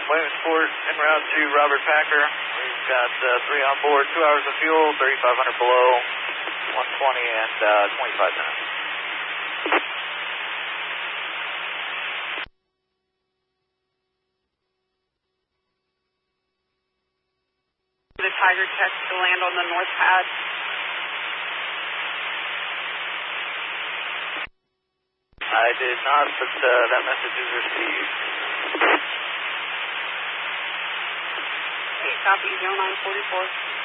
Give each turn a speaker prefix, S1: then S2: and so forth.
S1: Williamsport, en route to Robert Packer. We've got 3 on board, 2 hours of fuel, 3,500 below, 120 and 25 minutes.
S2: The Tiger text to land on the north pad.
S1: I did not, but that message is received.
S2: Okay, copy, 0944.